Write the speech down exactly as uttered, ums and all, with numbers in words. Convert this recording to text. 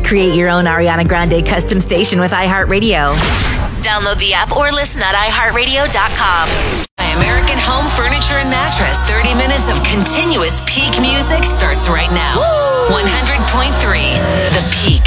Create your own Ariana Grande custom station with iHeartRadio. Download the app or listen at i heart radio dot com. American Home Furniture and Mattress. thirty minutes of continuous peak music starts right now. one hundred point three The Peak.